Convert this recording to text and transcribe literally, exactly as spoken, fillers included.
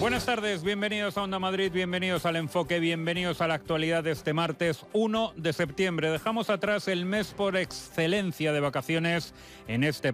Buenas tardes, bienvenidos a Onda Madrid, bienvenidos al Enfoque, bienvenidos a la actualidad de este martes uno de septiembre. Dejamos atrás el mes por excelencia de vacaciones en este